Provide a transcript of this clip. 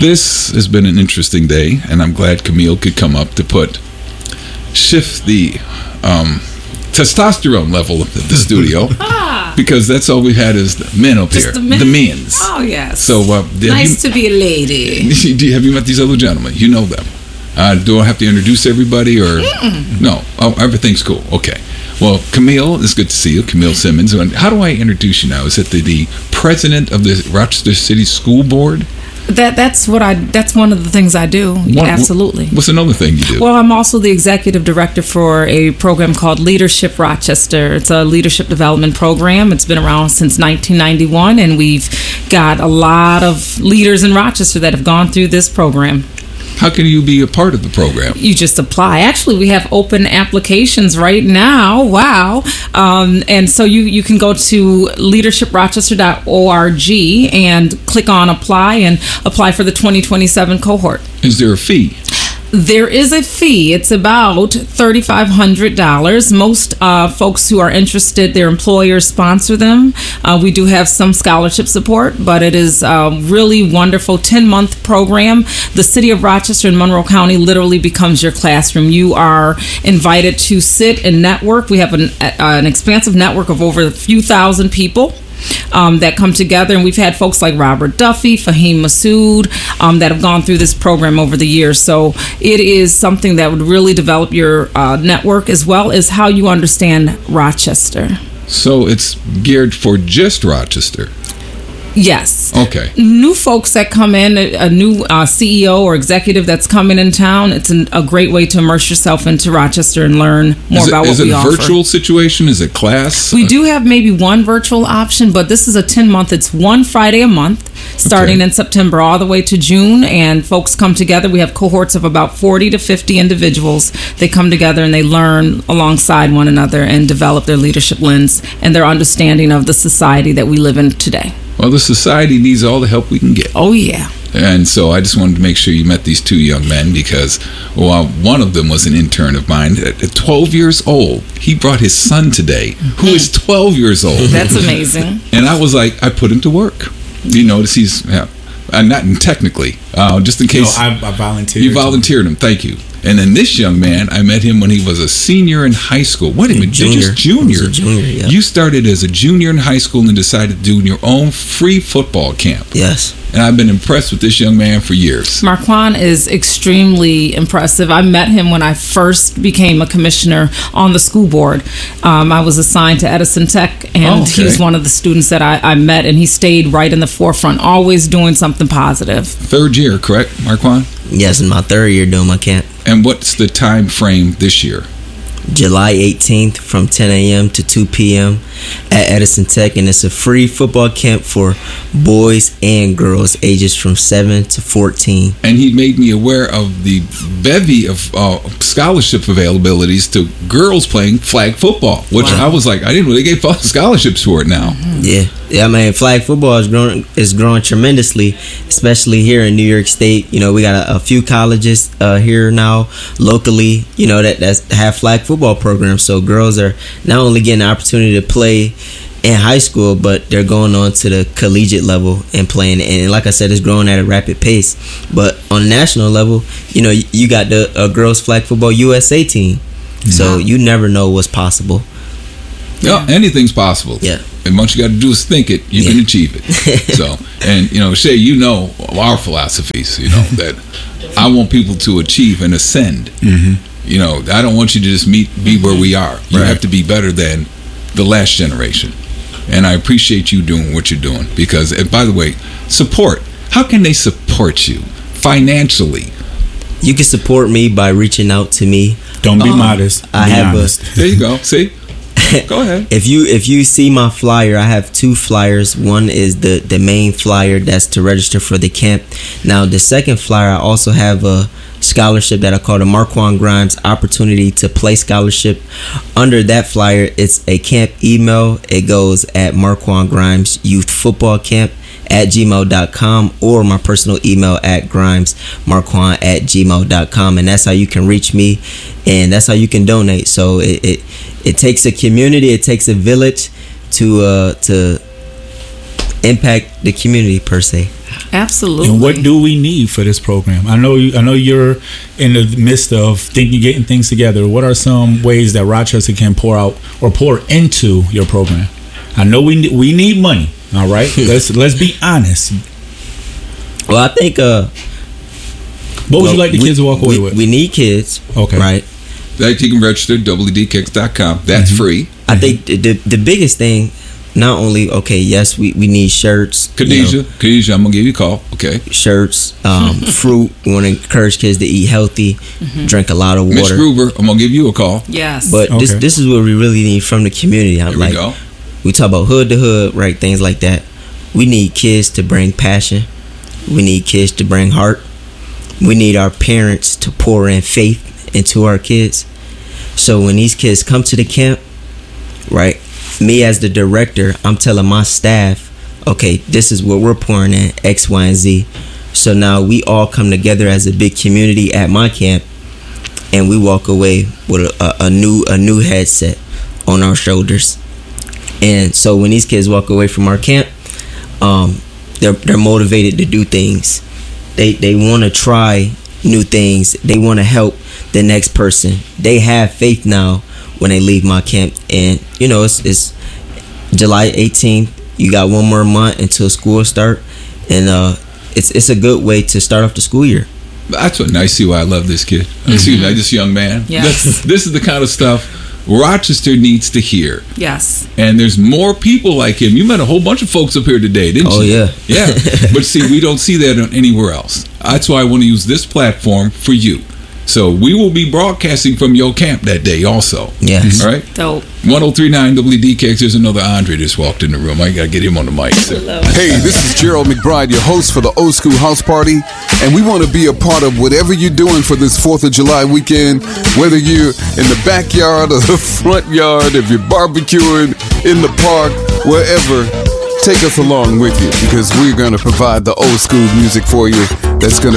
This has been an interesting day, and I'm glad Camille could come up to shift the testosterone level of the studio. Because that's all we had is the men up here. The men's. Oh, yes. So, nice to be a lady. Have you met these other gentlemen? You know them. Do I have to introduce everybody or? No. Oh, everything's cool. Okay. Well, Camille, it's good to see you. Camille Simmons. How do I introduce you now? Is it the president of the Rochester City School Board? That's one of the things I do. Absolutely. What's another thing you do? Well, I'm also the executive director for a program called Leadership Rochester. It's a leadership development program. It's been around since 1991, and we've got a lot of leaders in Rochester that have gone through this program. How can you be a part of the program? You just apply. Actually, we have open applications right now. Wow. And so you can go to leadershiprochester.org and click on apply and apply for the 2027 cohort. Is there a fee? There is a fee. It's about $3,500. Most folks who are interested, their employers sponsor them. We do have some scholarship support, but it is a really wonderful 10-month program. The city of Rochester and Monroe County literally becomes your classroom. You are invited to sit and network. We have an expansive network of over a few thousand people that come together, and we've had folks like Robert Duffy, Fahim Massoud, that have gone through this program over the years. So it is something that would really develop your network as well as how you understand Rochester. So it's geared for just Rochester? Yes. Okay. New folks that come in, a new CEO or executive that's coming in town, it's a great way to immerse yourself into Rochester and learn more about what we offer. Is it a virtual situation? Is it class? We do have maybe one virtual option, but this is a 10-month. It's one Friday a month, starting in September all the way to June, and folks come together. We have cohorts of about 40 to 50 individuals. They come together and they learn alongside one another and develop their leadership lens and their understanding of the society that we live in today. Well, the society needs all the help we can get. Oh, yeah. And so I just wanted to make sure you met these two young men because, well, one of them was an intern of mine. At 12 years old, he brought his son today, who is 12 years old. That's amazing. And I was like, I put him to work. You notice he's, not technically, just in case. No, I volunteered. You volunteered him, thank you. And then this young man, I met him when he was a senior in high school. Wait a minute, just junior. Yeah. You started as a junior in high school and decided to do your own free football camp. Yes. And I've been impressed with this young man for years. Marquand is extremely impressive. I met him when I first became a commissioner on the school board. I was assigned to Edison Tech, and he was one of the students that I met, and he stayed right in the forefront, always doing something positive. Third year, correct, Marquand? Yes, in my third year doing my camp. And what's the time frame this year? July 18th from 10 a.m. to 2 p.m. at Edison Tech, and it's a free football camp for boys and girls ages from 7 to 14. And he made me aware of the bevy of scholarship availabilities to girls playing flag football, which I was like, I didn't really get scholarships for it now. Yeah, man, flag football is growing tremendously, especially here in New York State. You know, we got a few colleges here now locally, you know, that have flag football programs. So girls are not only getting the opportunity to play in high school, but they're going on to the collegiate level and playing. And like I said, it's growing at a rapid pace. But on national level, you know, you got the girls flag football USA team. So you never know what's possible. Yeah, anything's possible. Yeah. And once you got to do is think it, you can achieve it. So, and, you know, Shay, you know our philosophies, you know, that I want people to achieve and ascend. You know, I don't want you to just be where we are. You have to be better than the last generation. And I appreciate you doing what you're doing because, and by the way, support. How can they support you financially? You can support me by reaching out to me. Don't be modest. I have honest. There you go. See? Go ahead. If you see my flyer, I have two flyers. One is the main flyer that's to register for the camp. Now the second flyer, I also have a scholarship that I call the Marquand Grimes Opportunity to Play Scholarship. Under that flyer, it's a camp email. It goes at Marquand Grimes Youth Football Camp @gmail.com or my personal email at grimesmarquand@gmail.com, and that's how you can reach me, and that's how you can donate. So it takes a community, it takes a village to impact the community per se. Absolutely. And what do we need for this program? I know you're in the midst of getting things together. What are some ways that Rochester can pour out or pour into your program? I know we need money. All right, let's be honest. Well, I think. What would you like the kids to walk away with? We need kids. Okay. Right. Like you can register WDKicks.com. That's free. I think the biggest thing, not only yes, we need shirts. Khadijah, I'm gonna give you a call. Okay. Shirts, fruit. We want to encourage kids to eat healthy, drink a lot of water. Mitch Gruber, I'm gonna give you a call. Yes. But this is what we really need from the community. Here we go. We talk about hood to hood, right? Things like that. We need kids to bring passion. We need kids to bring heart. We need our parents to pour in faith into our kids. So when these kids come to the camp, right, me as the director, I'm telling my staff, okay, this is what we're pouring in, X, Y, and Z. So now we all come together as a big community at my camp, and we walk away with a new headset on our shoulders. And so when these kids walk away from our camp, they're motivated to do things. They want to try new things. They want to help the next person. They have faith now when they leave my camp. And it's July 18th. You got one more month until school start, and it's a good way to start off the school year. That's what I see why I love this kid. I see this young man. Yes. This is the kind of stuff Rochester needs to hear. Yes. And there's more people like him. You met a whole bunch of folks up here today, didn't you? Oh, yeah. Yeah. But see, we don't see that anywhere else. That's why I want to use this platform for you. So we will be broadcasting from your camp that day also. Yes. All right? Dope. 1039 WDKX. There's another Andre just walked in the room. I got to get him on the mic. So. Hey, this is Gerald McBride, your host for the Old School House Party. And we want to be a part of whatever you're doing for this 4th of July weekend. Whether you're in the backyard or the front yard, if you're barbecuing, in the park, wherever, take us along with you, because we're going to provide the old school music for you that's going